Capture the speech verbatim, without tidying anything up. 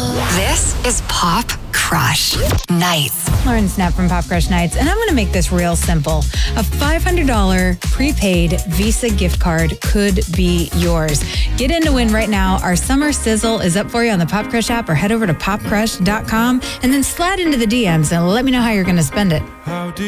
This is Pop Crush Nights. Lauren Snap from Pop Crush Nights, and I'm going to make this real simple. A five hundred dollars prepaid Visa gift card could be yours. Get in to win right now. Our summer sizzle is up for you on the Pop Crush app, or head over to pop crush dot com and then slide into the D Ms and let me know how you're going to spend it.